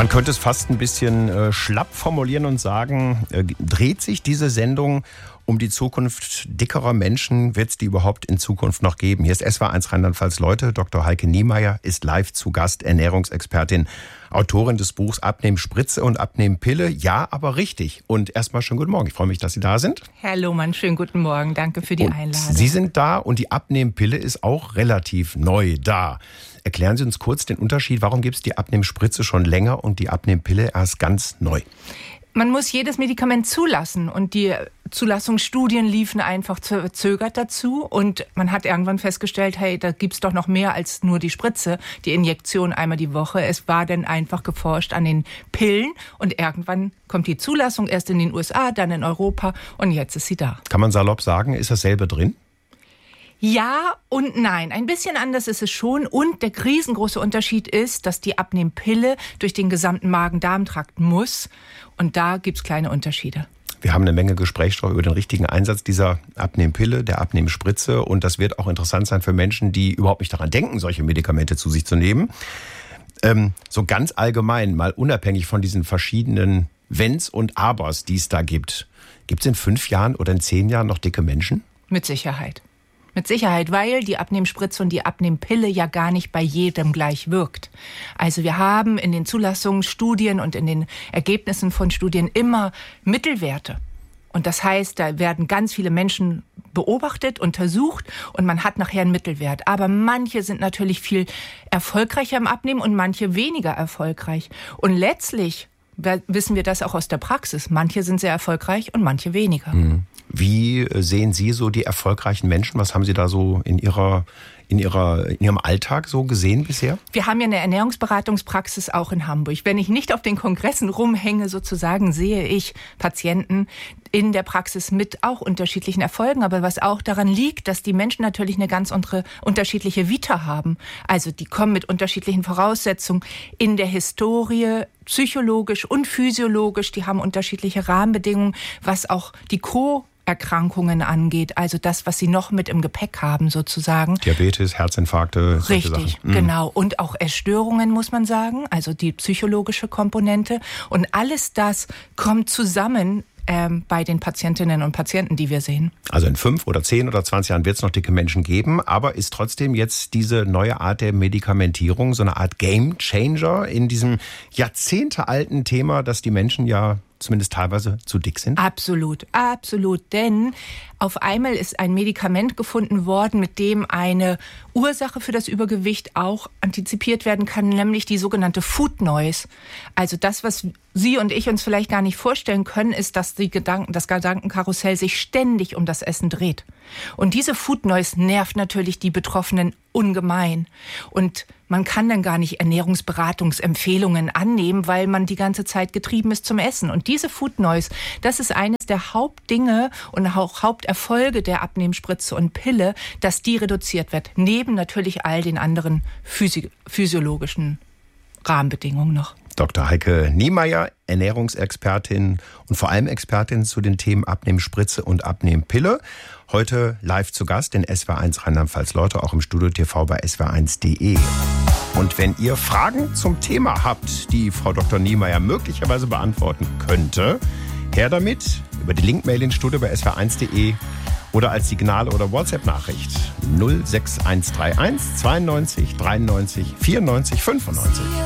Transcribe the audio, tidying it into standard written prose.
Man könnte es fast ein bisschen schlapp formulieren und sagen, dreht sich diese Sendung um die Zukunft dickerer Menschen? Wird es die überhaupt in Zukunft noch geben? Hier ist SWR1 Rheinland-Pfalz Leute. Dr. Heike Niemeyer ist live zu Gast, Ernährungsexpertin, Autorin des Buchs Abnehmen Spritze und Abnehmen Pille. Ja, aber richtig. Und erstmal schönen guten Morgen. Ich freue mich, dass Sie da sind. Herr Lohmann, schönen guten Morgen. Danke für die Einladung. Sie sind da und die Abnehmpille ist auch relativ neu da. Erklären Sie uns kurz den Unterschied. Warum gibt es die Abnehmspritze schon länger und die Abnehmpille erst ganz neu? Man muss jedes Medikament zulassen und die Zulassungsstudien liefen einfach verzögert dazu und man hat irgendwann festgestellt, hey, da gibt's doch noch mehr als nur die Spritze, die Injektion einmal die Woche. Es war dann einfach geforscht an den Pillen und irgendwann kommt die Zulassung erst in den USA, dann in Europa und jetzt ist sie da. Kann man salopp sagen, ist dasselbe drin? Ja und nein. Ein bisschen anders ist es schon. Und der riesengroße Unterschied ist, dass die Abnehmpille durch den gesamten Magen-Darm-Trakt muss. Und da gibt's kleine Unterschiede. Wir haben eine Menge Gesprächsstoff über den richtigen Einsatz dieser Abnehmpille, der Abnehmspritze. Und das wird auch interessant sein für Menschen, die überhaupt nicht daran denken, solche Medikamente zu sich zu nehmen. So ganz allgemein, mal unabhängig von diesen verschiedenen Wenns und Abers, die es da gibt. Gibt es in 5 Jahren oder in 10 Jahren noch dicke Menschen? Mit Sicherheit. Mit Sicherheit, weil die Abnehmspritze und die Abnehmpille ja gar nicht bei jedem gleich wirkt. Also wir haben in den Zulassungsstudien und in den Ergebnissen von Studien immer Mittelwerte. Und das heißt, da werden ganz viele Menschen beobachtet, untersucht und man hat nachher einen Mittelwert. Aber manche sind natürlich viel erfolgreicher im Abnehmen und manche weniger erfolgreich. Und letztlich wissen wir das auch aus der Praxis. Manche sind sehr erfolgreich und manche weniger. Wie sehen Sie so die erfolgreichen Menschen? Was haben Sie da so in Ihrem Alltag so gesehen bisher? Wir haben ja eine Ernährungsberatungspraxis auch in Hamburg. Wenn ich nicht auf den Kongressen rumhänge sozusagen, sehe ich Patienten in der Praxis mit auch unterschiedlichen Erfolgen. Aber was auch daran liegt, dass die Menschen natürlich eine ganz unterschiedliche Vita haben. Also die kommen mit unterschiedlichen Voraussetzungen in der Historie, psychologisch und physiologisch. Die haben unterschiedliche Rahmenbedingungen, was auch die Erkrankungen angeht, also das, was sie noch mit im Gepäck haben sozusagen. Diabetes, Herzinfarkte, solche Richtig, Sachen. Genau. Und auch Essstörungen, muss man sagen, also die psychologische Komponente. Und alles das kommt zusammen bei den Patientinnen und Patienten, die wir sehen. Also in 5 oder 10 oder 20 Jahren wird es noch dicke Menschen geben, aber ist trotzdem jetzt diese neue Art der Medikamentierung so eine Art Game Changer in diesem jahrzehntealten Thema, dass die Menschen ja zumindest teilweise zu dick sind? Absolut, absolut. Denn auf einmal ist ein Medikament gefunden worden, mit dem eine Ursache für das Übergewicht auch antizipiert werden kann, nämlich die sogenannte Food Noise. Also das, was Sie und ich uns vielleicht gar nicht vorstellen können, ist, dass das Gedankenkarussell sich ständig um das Essen dreht. Und diese Food Noise nervt natürlich die Betroffenen ungemein. Und man kann dann gar nicht Ernährungsberatungsempfehlungen annehmen, weil man die ganze Zeit getrieben ist zum Essen. Und diese Food Noise, das ist eines der Hauptdinge und auch Haupterfolge der Abnehmspritze und Pille, dass die reduziert wird. Neben natürlich all den anderen physiologischen Rahmenbedingungen noch. Dr. Heike Niemeyer, Ernährungsexpertin und vor allem Expertin zu den Themen Abnehmspritze und Abnehmpille. Heute live zu Gast in SWR1 Rheinland-Pfalz Leute, auch im Studio TV bei swr1.de. Und wenn ihr Fragen zum Thema habt, die Frau Dr. Niemeyer möglicherweise beantworten könnte, her damit über die Linkmail ins Studio bei swr1.de oder als Signal- oder WhatsApp-Nachricht 06131 92 93 94 95.